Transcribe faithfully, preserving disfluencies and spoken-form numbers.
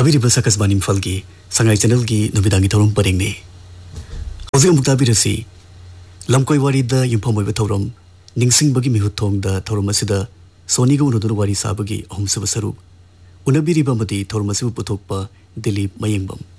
ताबीरिबा सकसबानी इम्फाल की संगाई चैनल की नुबिदांगी थौरम परेंगने हौजिक अमुक ताबीरसी लमकोई वारीदा युम्फम ओइबा थौरम निंगसिंगबगी मिहुत थोंगदा थौरम असिदा सोनीगा उनुदुन वारी साबगी अहुमसब सरुक उनबिरिबा मदी थौरम असिबु पुथोकपा दिलीप मयेंगबम